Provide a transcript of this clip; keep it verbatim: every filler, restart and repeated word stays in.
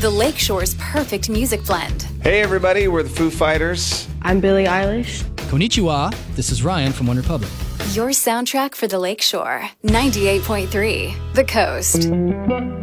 the Lakeshore's perfect music blend. Hey everybody, we're the Foo Fighters. I'm Billie Eilish. Konnichiwa, this is Ryan from OneRepublic. Your soundtrack for the Lakeshore. ninety-eight point three, The Coast.